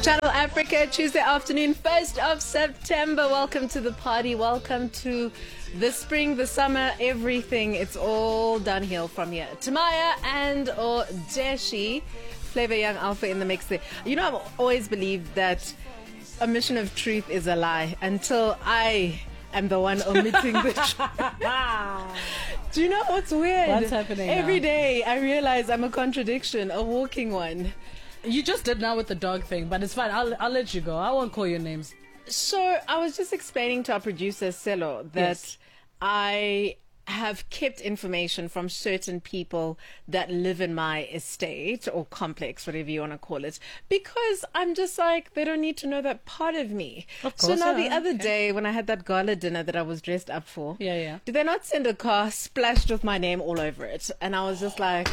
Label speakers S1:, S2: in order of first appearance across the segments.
S1: Channel Africa, Tuesday afternoon, 1st of September. Welcome to the party. Welcome to the spring, the summer, everything. It's all downhill from here. Tamaya and or Deshi, Flavor Young Alpha in the mix there. You know, I've always believed that a mission of truth is a lie until I am the one omitting the truth. Do you know what's weird?
S2: What's happening
S1: Every
S2: now?
S1: day I realize I'm a contradiction, a walking one.
S2: You just did now with the dog thing, but it's fine. I'll let you go. I won't call your names.
S1: So I was just explaining to our producer, Selo, that
S2: Yes.
S1: I have kept information from certain people that live in my estate or complex, whatever you want to call it, because I'm just like, they don't need to know that part of me.
S2: Of
S1: So
S2: course,
S1: now the
S2: yeah,
S1: other
S2: okay.
S1: day when I had that gala dinner that I was dressed up for,
S2: Yeah.
S1: did they not send a car splashed with my name all over it? And I was just like,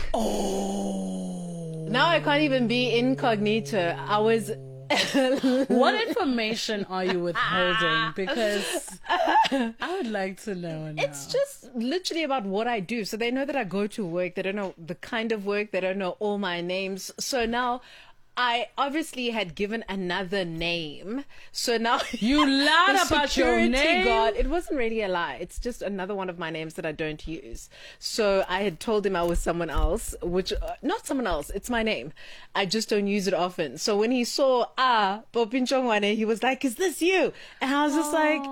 S2: Oh.
S1: now I can't even be incognito. I was...
S2: What information are you withholding? Because I would like to know now.
S1: It's just literally about what I do. So they know that I go to work. They don't know the kind of work. They don't know all my names. So now I obviously had given another name. So now
S2: You lied
S1: the
S2: about your
S1: security
S2: name?
S1: guard, it wasn't really a lie. It's just another one of my names that I don't use. So I had told him I was someone else, which not someone else. It's my name. I just don't use it often. So when he saw Popin Chongwane, he was like, "Is this you?" And I was just like,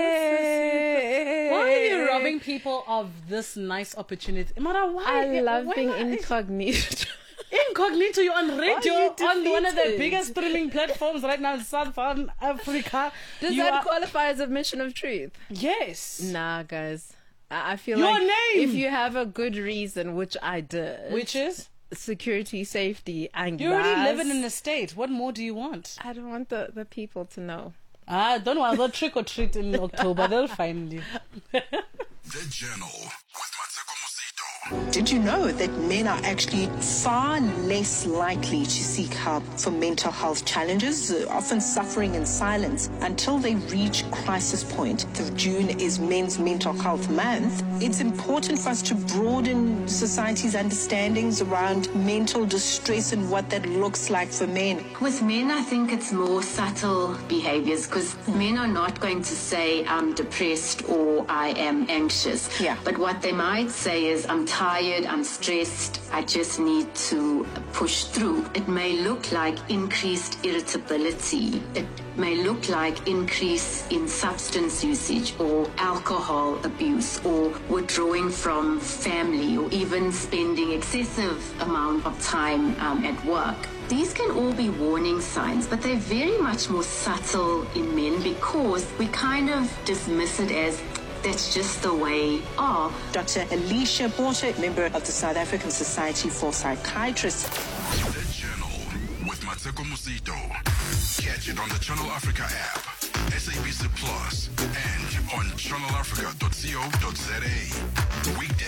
S1: "Hey."
S2: Why are you robbing people of this nice opportunity? Mara, why?
S1: I love being
S2: why-
S1: incognito.
S2: Incognito, you're on radio,
S1: you
S2: on one of the
S1: defeated?
S2: biggest streaming platforms right now in Southern Africa.
S1: Does
S2: You
S1: that
S2: are-
S1: qualify as a mission of truth?
S2: Yes.
S1: Nah, guys. I feel
S2: Your
S1: like
S2: name!
S1: if you have a good reason, which I did,
S2: Which is?
S1: security, safety, and
S2: You already
S1: gas,
S2: live in an estate. What more do you want?
S1: I don't want the people to know.
S2: Don't worry, they'll trick or treat in October. They'll find you.
S3: The Journal with Mateko Musito.
S4: Did you know that men are actually far less likely to seek help for mental health challenges, often suffering in silence until they reach crisis point? June is Men's Mental Health Month. It's important for us to broaden society's understandings around mental distress and what that looks like for men.
S5: With men, I think it's more subtle behaviors because men are not going to say, I'm depressed or I am anxious.
S4: Yeah.
S5: But what they might say is, I'm tired, I'm stressed, I just need to push through. It may look like increased irritability. It may look like increase in substance usage or alcohol abuse or withdrawing from family or even spending excessive amount of time at work. These can all be warning signs, but they're very much more subtle in men because we kind of dismiss it as that's just the way of.
S4: Dr. Alicia Porter, member of the South African Society for Psychiatrists.
S3: The Journal with Mateko Musito. Catch it on the Channel Africa app, SABC Plus, and on channelafrica.co.za. Weekday